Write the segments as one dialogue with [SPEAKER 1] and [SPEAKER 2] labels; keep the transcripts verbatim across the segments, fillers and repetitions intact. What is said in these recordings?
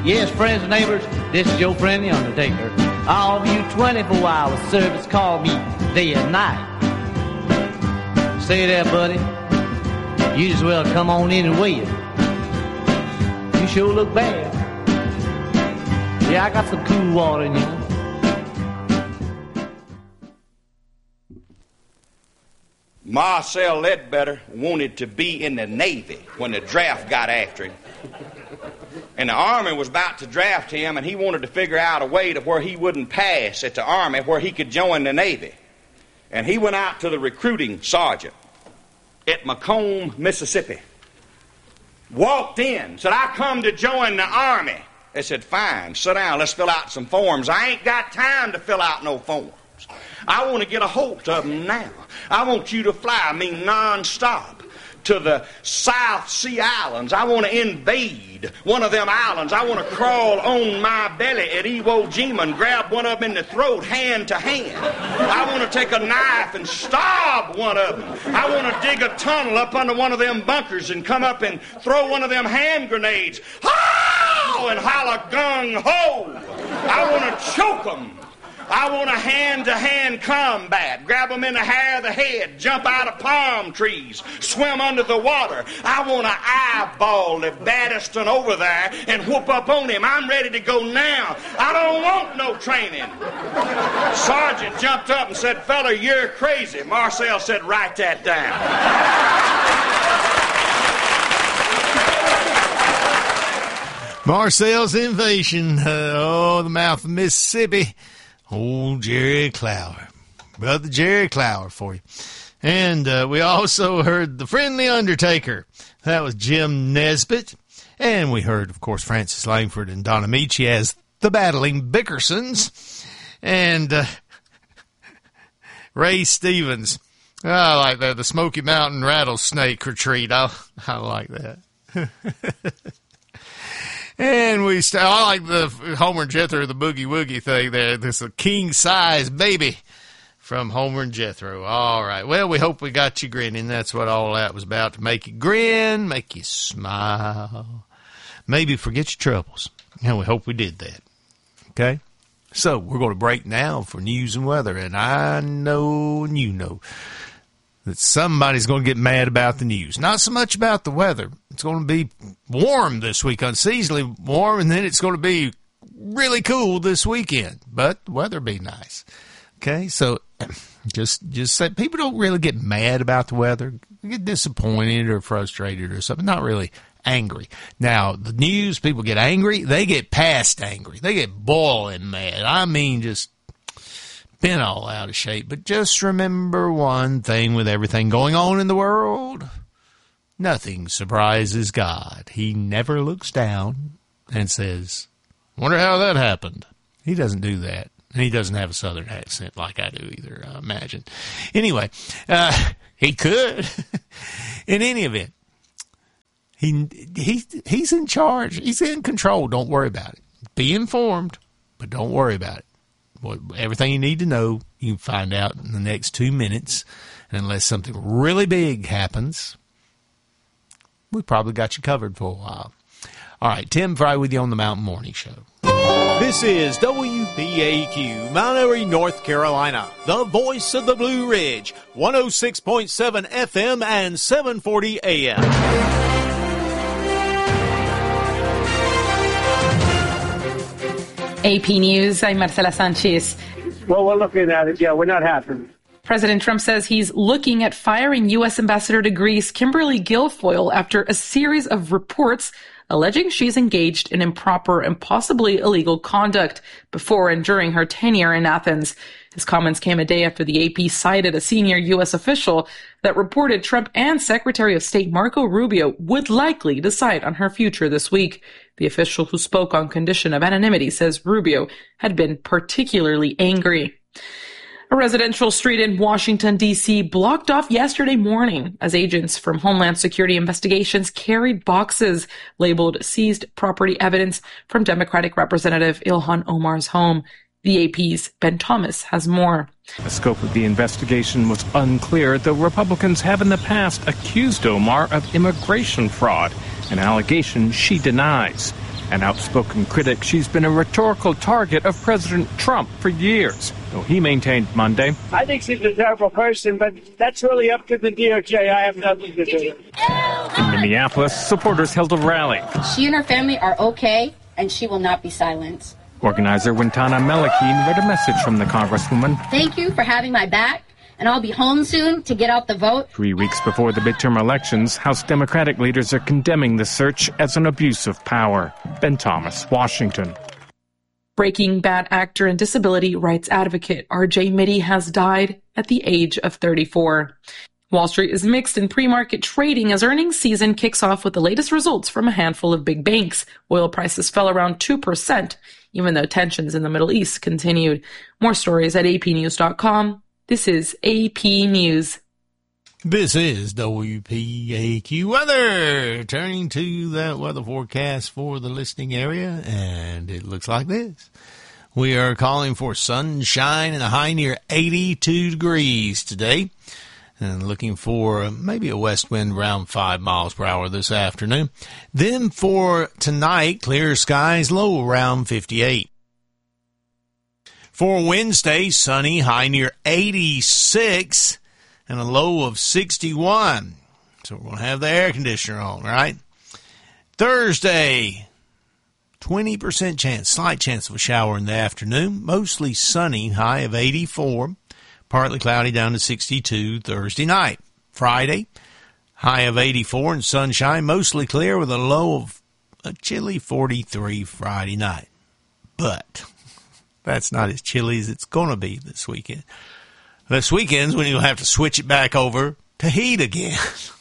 [SPEAKER 1] Yes, friends and neighbors, this is your friend, the Undertaker. I offer you twenty-four hour service, call me day and night. Say there, buddy, you just well come on in and wait. You sure look bad. Yeah, I got some cool water in you.
[SPEAKER 2] Marcel Ledbetter wanted to be in the Navy when the draft got after him. And the Army was about to draft him, and he wanted to figure out a way to where he wouldn't pass at the Army, where he could join the Navy. And he went out to the recruiting sergeant at Macomb, Mississippi. Walked in, said, I come to join the Army. They said, fine, sit down, let's fill out some forms. I ain't got time to fill out no forms. I want to get a hold of them now. I want you to fly me non-stop to the South Sea Islands. I want to invade one of them islands. I want to crawl on my belly at Iwo Jima and grab one of them in the throat, hand to hand. I want to take a knife and stab one of them. I want to dig a tunnel up under one of them bunkers and come up and throw one of them hand grenades. How! And holler gung-ho! I want to choke them. I want a hand-to-hand combat. Grab them in the hair of the head, jump out of palm trees, swim under the water. I want to eyeball the baddest one over there and whoop up on him. I'm ready to go now. I don't want no training. Sergeant jumped up and said, fella, you're crazy. Marcel said, write that down.
[SPEAKER 3] Marcel's invasion. Uh, oh, the mouth of Mississippi. Old Jerry Clower. Brother Jerry Clower for you. And uh, we also heard The Friendly Undertaker. That was Jim Nesbitt. And we heard, of course, Francis Langford and Don Amici as The Battling Bickersons. And uh, Ray Stevens. I like that. The Smoky Mountain Rattlesnake Retreat. I, I like that. And we, st- I like the Homer and Jethro, the Boogie Woogie thing there. This is a king-size baby from Homer and Jethro. All right. Well, we hope we got you grinning. That's what all that was about, to make you grin, make you smile, maybe forget your troubles. And we hope we did that. Okay? So we're going to break now for news and weather. And I know and you know that somebody's going to get mad about the news. Not so much about the weather. It's going to be warm this week, unseasonably warm, and then it's going to be really cool this weekend. But the weather be nice. Okay, so just just say people don't really get mad about the weather. They get disappointed or frustrated or something. Not really angry. Now, the news, people get angry. They get past angry. They get boiling mad. I mean, just been all out of shape. But just remember one thing with everything going on in the world. Nothing surprises God. He never looks down and says, wonder how that happened. He doesn't do that. And he doesn't have a southern accent like I do either, I imagine. Anyway, uh, he could. In any event, he, he he's in charge. He's in control. Don't worry about it. Be informed, but don't worry about it. Well, everything you need to know, you can find out in the next two minutes. And unless something really big happens, we probably got you covered for a while. All right, Tim Fry with you on the Mountain Morning Show.
[SPEAKER 4] This is W B A Q, Mount Airy, North Carolina, the voice of the Blue Ridge, one oh six point seven F M and seven forty A M.
[SPEAKER 5] A P News, I'm Marcela Sanchez.
[SPEAKER 6] Well, we're looking at it. Yeah, we're not happy.
[SPEAKER 5] President Trump says he's looking at firing U S Ambassador to Greece, Kimberly Guilfoyle, after a series of reports alleging she's engaged in improper and possibly illegal conduct before and during her tenure in Athens. His comments came a day after the A P cited a senior U S official that reported Trump and Secretary of State Marco Rubio would likely decide on her future this week. The official, who spoke on condition of anonymity, says Rubio had been particularly angry. A residential street in Washington, D C blocked off yesterday morning as agents from Homeland Security Investigations carried boxes labeled seized property evidence from Democratic Representative Ilhan Omar's home. The A P's Ben Thomas has more.
[SPEAKER 7] The scope of the investigation was unclear, though Republicans have in the past accused Omar of immigration fraud, an allegation she denies. An outspoken critic, she's been a rhetorical target of President Trump for years, though he maintained Monday.
[SPEAKER 6] I think she's a terrible person, but that's really up to the D O J. I have nothing to do.
[SPEAKER 7] In Minneapolis, supporters held a rally.
[SPEAKER 8] She and her family are okay, and she will not be silenced.
[SPEAKER 7] Organizer Wintana Melakine read a message from the Congresswoman.
[SPEAKER 8] Thank you for having my back, and I'll be home soon to get out the vote.
[SPEAKER 7] Three weeks before the midterm elections, House Democratic leaders are condemning the search as an abuse of power. Ben Thomas, Washington.
[SPEAKER 5] Breaking Bad actor and disability rights advocate R J Mitte has died at the age of thirty-four. Wall Street is mixed in pre-market trading as earnings season kicks off with the latest results from a handful of big banks. Oil prices fell around two percent, even though tensions in the Middle East continued. More stories at A P news dot com. This is A P News.
[SPEAKER 3] This is W P A Q weather. Turning to that weather forecast for the listening area, and it looks like this. We are calling for sunshine and a high near eighty-two degrees today, and looking for maybe a west wind around five miles per hour this afternoon. Then for tonight, clear skies, low around fifty-eight. For Wednesday, sunny, high near eighty-six, and a low of sixty-one. So we're going to have the air conditioner on, right? Thursday, twenty percent chance, slight chance of a shower in the afternoon. Mostly sunny, high of eighty-four. Partly cloudy down to sixty-two Thursday night. Friday, high of eighty-four and sunshine, mostly clear with a low of a chilly forty-three Friday night. But that's not as chilly as it's going to be this weekend. This weekend's when you'll have to switch it back over to heat again.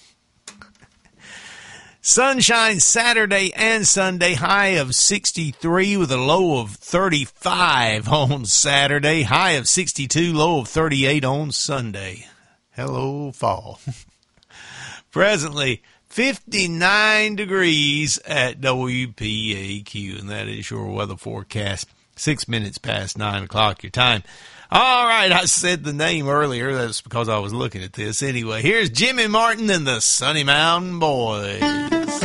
[SPEAKER 3] Sunshine Saturday and Sunday, high of sixty-three with a low of thirty-five on Saturday, high of sixty-two, low of thirty-eight on Sunday. Hello, fall. Presently, fifty-nine degrees at W P A Q, and that is your weather forecast. Six minutes past nine o'clock your time. All right, I said the name earlier. That's because I was looking at this. Anyway, here's Jimmy Martin and the Sunny Mountain Boys.